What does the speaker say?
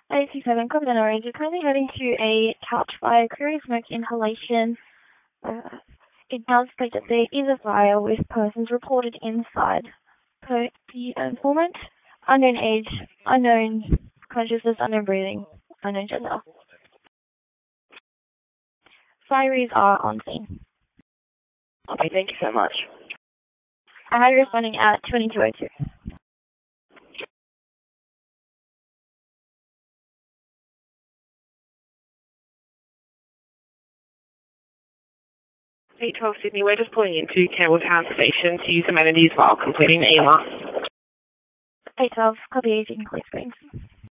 867, Covenant Orange. You're currently heading to a couch fire, query smoke inhalation. It does state that there is a fire with persons reported inside. Per the informant, unknown age, unknown consciousness, unknown breathing, unknown gender. Fireys are on scene. Okay, thank you so much. I have you responding at 2202. 812 Sydney, we're just pulling into Campbell Town Station to use amenities while completing AMAR. 812, copy, you can click screen.